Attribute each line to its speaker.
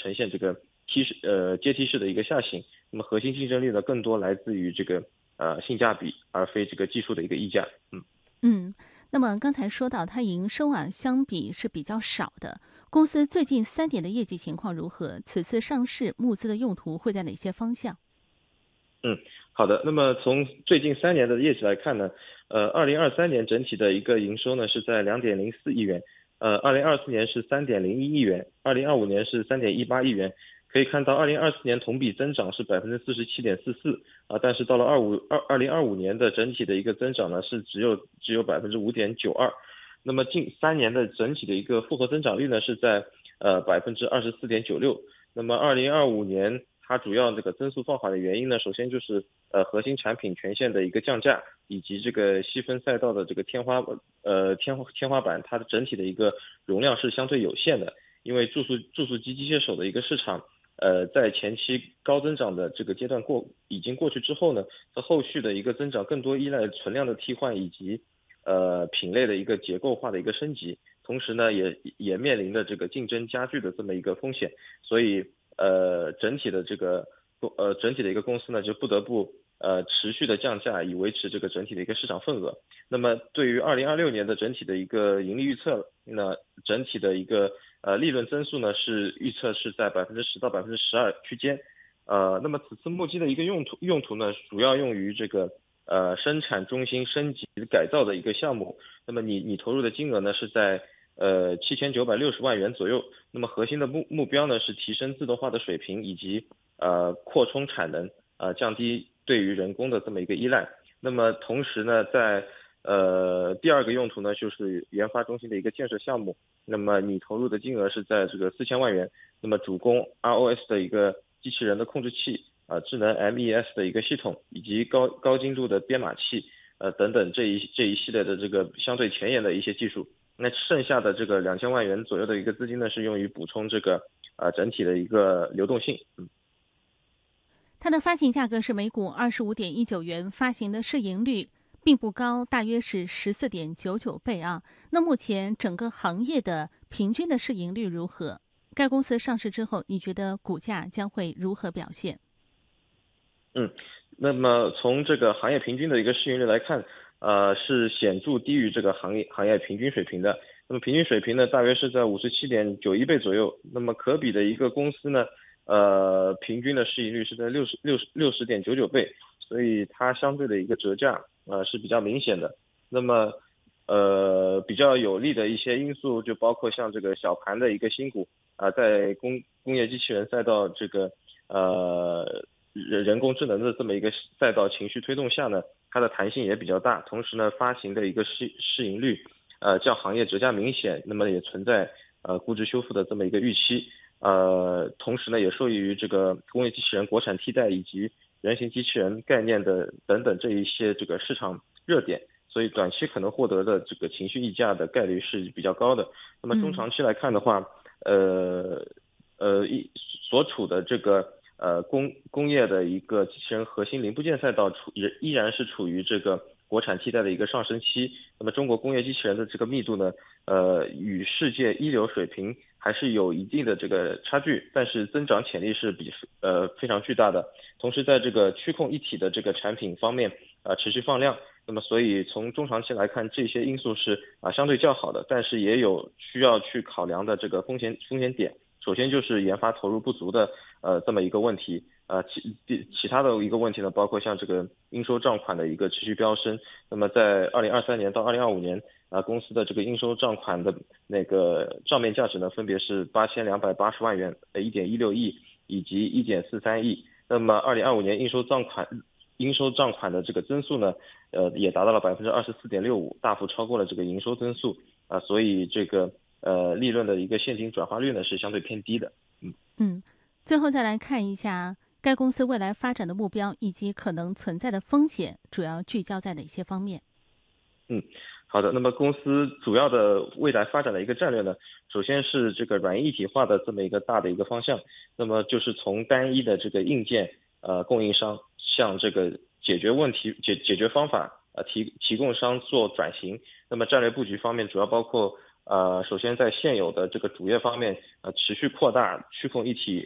Speaker 1: 呈现这个阶梯式的一个下行。那么核心竞争力呢，更多来自于这个性价比，而非这个技术的一个溢价。
Speaker 2: 嗯，那么刚才说到它营收相比是比较少的，公司最近3年的业绩情况如何？此次上市募资的用途会在哪些方向？
Speaker 1: 好的。那么从最近3年的业绩来看呢，2023年整体的一个营收呢是在2.04亿元，2024年是3.01亿元，2025年是3.18亿元。可以看到2024年同比增长是47.44%但是到了2025年的整体的一个增长呢是只有5.92%。那么近3年的整体的一个复合增长率呢是在24.96%。那么2025年它主要这个增速放缓的原因呢，首先就是核心产品权限的一个降价，以及这个细分赛道的这个天花板，它的整体的一个容量是相对有限的。因为注塑机机械手的一个市场，在前期高增长的这个阶段已经过去之后呢，它后续的一个增长更多依赖存量的替换以及品类的一个结构化的一个升级，同时呢也面临着这个竞争加剧的这么一个风险。所以整体的一个公司呢就不得不持续的降价，以维持这个整体的一个市场份额。那么对于2026年的整体的一个盈利预测，那整体的一个利润增速呢是预测是在10%到12%区间。那么此次募基的一个用途呢，主要用于这个生产中心升级改造的一个项目。那么你投入的金额呢是在7960万元左右。那么核心的目标呢是提升自动化的水平，以及扩充产能，降低对于人工的这么一个依赖。那么同时呢，在第二个用途呢就是研发中心的一个建设项目。那么你投入的金额是在这个4000万元。那么主攻 ROS 的一个机器人的控制器，智能 MES 的一个系统，以及高精度的编码器，等等这一系列的这个相对前沿的一些技术。那剩下的这个2000万元左右的一个资金呢，是用于补充这个整体的一个流动性。
Speaker 2: 它的发行价格是每股25.19元，发行的市盈率并不高，大约是14.99倍啊。那目前整个行业的平均的市盈率如何？该公司上市之后，你觉得股价将会如何表现？
Speaker 1: 那么从这个行业平均的一个市盈率来看，是显著低于这个行业平均水平的。那么平均水平呢，大约是在57.91倍左右。那么可比的一个公司呢，平均的市盈率是在60.99倍，所以它相对的一个折价是比较明显的。那么比较有利的一些因素就包括像这个小盘的一个新股在工业机器人赛道这个人工智能的这么一个赛道情绪推动下呢，它的弹性也比较大，同时呢发行的一个市盈率较行业折价明显，那么也存在估值修复的这么一个预期。同时呢也受益于这个工业机器人国产替代以及人形机器人概念的等等这一些这个市场热点，所以短期可能获得的这个情绪溢价的概率是比较高的。那么中长期来看的话，所处的这个工业的一个机器人核心零部件赛道依然是处于这个国产替代的一个上升期。那么中国工业机器人的这个密度呢，与世界一流水平还是有一定的这个差距，但是增长潜力是非常巨大的。同时在这个区控一体的这个产品方面持续放量。那么所以从中长期来看，这些因素是相对较好的，但是也有需要去考量的这个风险点。首先就是研发投入不足的这么一个问题。其他的一个问题呢，包括像这个应收账款的一个持续飙升。那么在2023年到2025年公司的这个应收账款的那个账面价值呢，分别是8280万元、1.16亿以及1.43亿。那么2025年应收账款的这个增速呢，也达到了24.65%，大幅超过了这个营收增速所以这个利润的一个现金转化率呢是相对偏低的。
Speaker 2: 最后再来看一下该公司未来发展的目标以及可能存在的风险，主要聚焦在哪些方面？
Speaker 1: 好的。那么公司主要的未来发展的一个战略呢，首先是这个软硬一体化的这么一个大的一个方向。那么就是从单一的这个硬件供应商向这个解决方法提供商做转型。那么战略布局方面主要包括首先在现有的这个主业方面，持续扩大区控一体